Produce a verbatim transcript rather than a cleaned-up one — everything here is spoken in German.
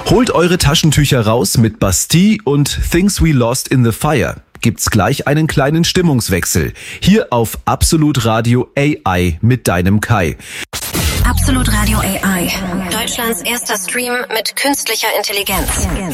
Holt eure Taschentücher raus mit Bastille und Things We Lost in the Fire. Gibt's gleich einen kleinen Stimmungswechsel. Hier auf Absolut Radio A I mit deinem Kai. Absolut Radio A I. Deutschlands erster Stream mit künstlicher Intelligenz.